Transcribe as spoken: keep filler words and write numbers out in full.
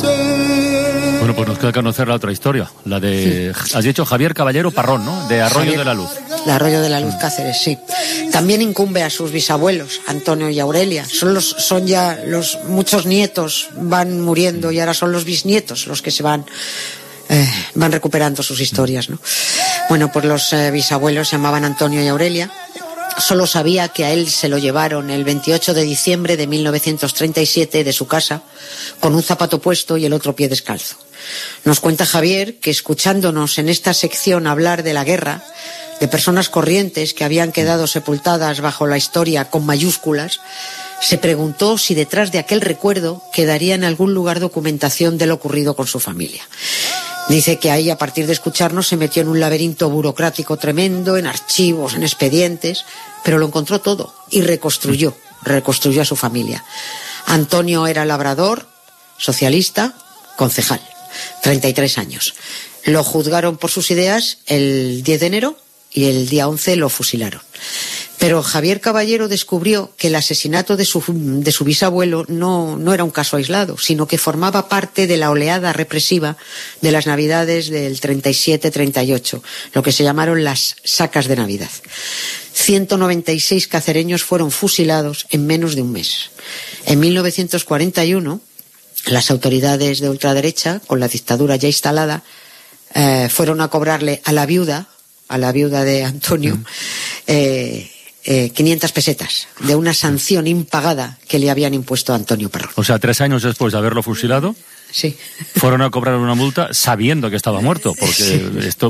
Bueno, pues nos queda conocer la otra historia, la de, sí. Has dicho Javier Caballero Parrón, ¿no? De Arroyo Javier, de la Luz. De Arroyo de la Luz, Cáceres, sí. También incumbe a sus bisabuelos, Antonio y Aurelia. Son los, son ya los, muchos nietos van muriendo y ahora son los bisnietos los que se van, eh, van recuperando sus historias, ¿no? Bueno, pues los eh, bisabuelos se llamaban Antonio y Aurelia. Solo sabía que a él se lo llevaron el veintiocho de diciembre de mil novecientos treinta y siete de su casa, con un zapato puesto y el otro pie descalzo. Nos cuenta Javier que, escuchándonos en esta sección hablar de la guerra, de personas corrientes que habían quedado sepultadas bajo la historia con mayúsculas, se preguntó si detrás de aquel recuerdo quedaría en algún lugar documentación de lo ocurrido con su familia. Dice que ahí, a partir de escucharnos, se metió en un laberinto burocrático tremendo, en archivos, en expedientes, pero lo encontró todo y reconstruyó, reconstruyó a su familia. Antonio era labrador, socialista, concejal, treinta y tres años. Lo juzgaron por sus ideas el diez de enero y el día once lo fusilaron. Pero Javier Caballero descubrió que el asesinato de su, de su bisabuelo no, no era un caso aislado, sino que formaba parte de la oleada represiva de las Navidades del treinta y siete treinta y ocho, lo que se llamaron las sacas de Navidad. ciento noventa y seis cacereños fueron fusilados en menos de un mes. En mil novecientos cuarenta y uno, las autoridades de ultraderecha, con la dictadura ya instalada, eh, fueron a cobrarle a la viuda, a la viuda de Antonio, mm. eh, Eh, quinientas pesetas de una sanción impagada que le habían impuesto a Antonio Parrón. O sea, tres años después de haberlo fusilado, sí, fueron a cobrar una multa sabiendo que estaba muerto, porque sí. esto